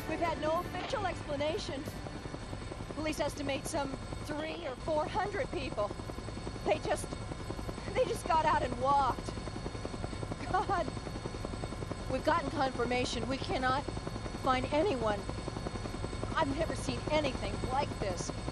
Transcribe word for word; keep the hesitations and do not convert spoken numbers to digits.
We've had no official explanation. Police estimate some three or four hundred people. They just... they just got out and walked. God. We've gotten confirmation. We cannot find anyone. I've never seen anything like this.